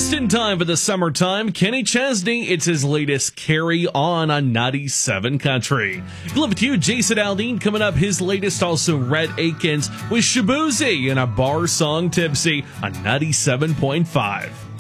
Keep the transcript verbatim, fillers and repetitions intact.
Just in time for the summertime, Kenny Chesney, it's his latest Carry On on ninety-seven Country. Good luck with you, Jason Aldean, coming up his latest, also Rhett Akins with Shaboozey and a bar song Tipsy on ninety-seven point five.